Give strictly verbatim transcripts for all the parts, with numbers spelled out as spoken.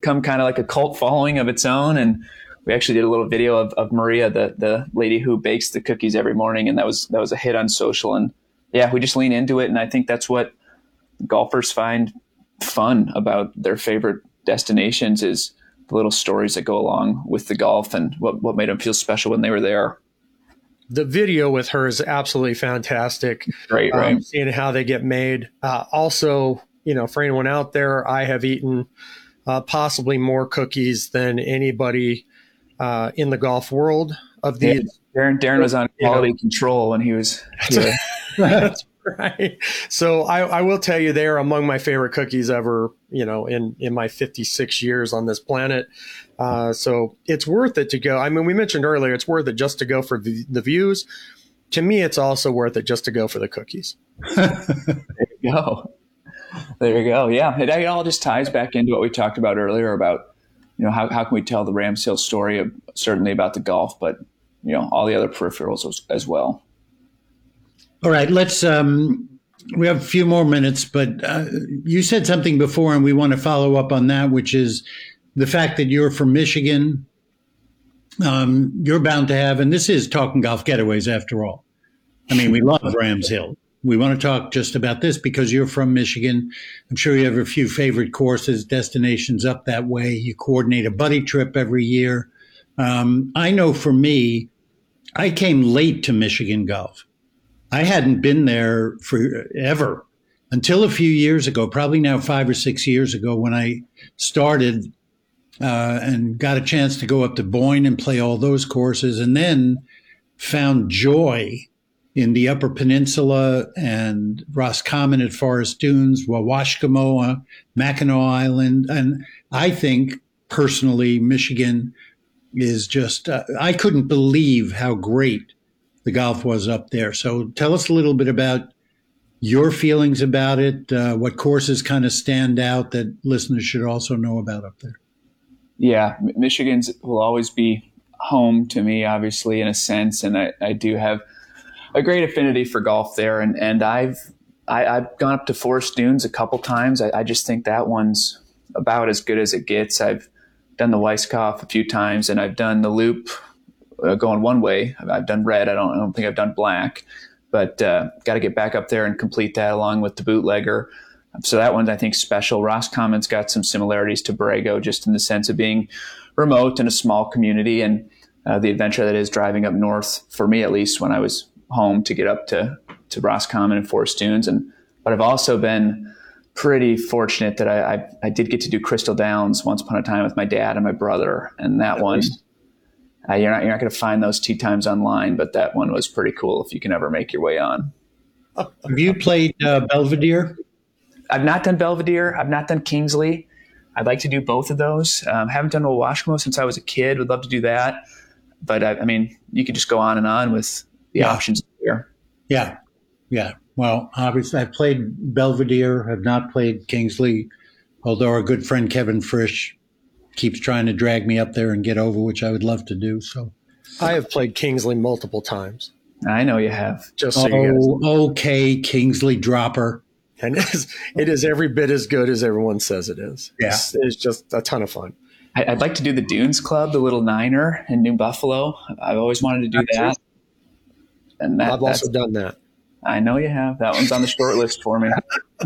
become kind of like a cult following of its own. And we actually did a little video of, of Maria, the the lady who bakes the cookies every morning, and that was that was a hit on social. And yeah, we just lean into it, and I think that's what golfers find fun about their favorite destinations is the little stories that go along with the golf and what what made them feel special when they were there. The video with her is absolutely fantastic. Right, right. Um, seeing how they get made. Uh, also, you know, for anyone out there, I have eaten uh, possibly more cookies than anybody uh, in the golf world of these. Yeah, Darren, Darren was on quality you know. control when he was here. That's right. So I, I will tell you, they are among my favorite cookies ever, you know, in, in my fifty-six years on this planet. Uh, so it's worth it to go. I mean, we mentioned earlier, it's worth it just to go for the, the views. To me, it's also worth it just to go for the cookies. There you go. There you go. Yeah. It, it all just ties back into what we talked about earlier about, you know, how, how can we tell the Rams Hill story of, certainly about the golf, but, you know, all the other peripherals as, as well. All right, let's, um, we have a few more minutes, but uh, you said something before and we want to follow up on that, which is the fact that you're from Michigan. Um, you're bound to have, and this is Talking Golf Getaways after all. I mean, we love Rams Hill. We want to talk just about this because you're from Michigan. I'm sure you have a few favorite courses, destinations up that way. You coordinate a buddy trip every year. Um, I know for me, I came late to Michigan golf. I hadn't been there forever until a few years ago, probably now five or six years ago when I started uh, and got a chance to go up to Boyne and play all those courses, and then found joy in the Upper Peninsula and Roscommon at Forest Dunes, Wawashkamoa, Mackinac Island. And I think personally, Michigan is just, uh, I couldn't believe how great the golf was up there. So tell us a little bit about your feelings about it, uh, what courses kind of stand out that listeners should also know about up there. Yeah, Michigan's will always be home to me, obviously, in a sense, and I, I do have a great affinity for golf there. And, and I've I, I've gone up to Forest Dunes a couple times. I, I just think that one's about as good as it gets. I've done the Weiskopf a few times, and I've done the Loop uh, going one way. I've done red. I don't, I don't think I've done black, but uh, got to get back up there and complete that along with the bootlegger. So that one's, I think, special. Roscommon's got some similarities to Borrego, just in the sense of being remote and a small community, and uh, the adventure that is driving up north, for me at least, when I was home to get up to, to Roscommon and Forest Dunes. And, but I've also been pretty fortunate that I, I, I did get to do Crystal Downs once upon a time with my dad and my brother. And that one, uh, you're not, you're not going to find those tee times online, but that one was pretty cool if you can ever make your way on. Have you played uh, Belvedere? I've not done Belvedere. I've not done Kingsley. I'd like to do both of those. Um, haven't done Wawashkamo since I was a kid. Would love to do that. But I, I mean, you could just go on and on with the yeah. options here. Yeah. Yeah. Well, obviously I've played Belvedere, have not played Kingsley, although our good friend Kevin Frisch keeps trying to drag me up there and get over, which I would love to do. So I have played Kingsley multiple times. I know you have. Just so oh, you guys know. Okay, Kingsley dropper. And it is, it is every bit as good as everyone says it is. Yeah. It's, it's just a ton of fun. I, I'd like to do the Dunes Club, the little niner in New Buffalo. I've always wanted to do that. And that, I've also done that. I know you have. That one's on the short list for me.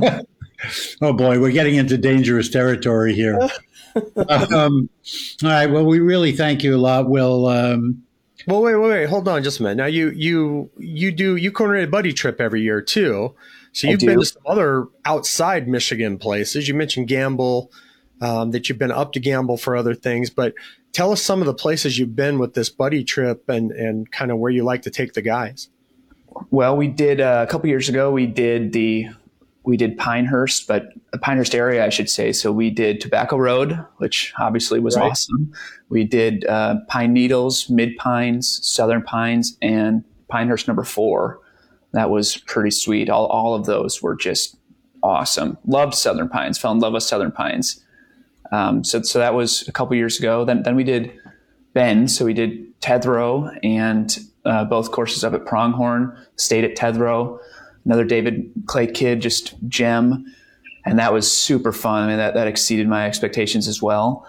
Oh, boy, we're getting into dangerous territory here. um, all right. Well, we really thank you a lot, Will. Um, well, wait, wait, wait. Hold on just a minute. Now, you you you do you coordinate a buddy trip every year, too. So you've been to some other outside Michigan places. You mentioned Gamble, um, that you've been up to Gamble for other things. But tell us some of the places you've been with this buddy trip and, and kind of where you like to take the guys. Well, we did uh, a couple years ago, we did the we did Pinehurst, but the Pinehurst area, I should say. So we did Tobacco Road, which obviously was right. awesome. We did uh, Pine Needles, Mid Pines, Southern Pines, and Pinehurst number four. That was pretty sweet. All all of those were just awesome. Loved Southern Pines. Fell in love with Southern Pines. Um, so so that was a couple years ago. Then then we did Bend. So we did Tethrow and uh, both courses up at Pronghorn. Stayed at Tethrow. Another David Clay kid, just gem. And that was super fun. I mean, that, that exceeded my expectations as well.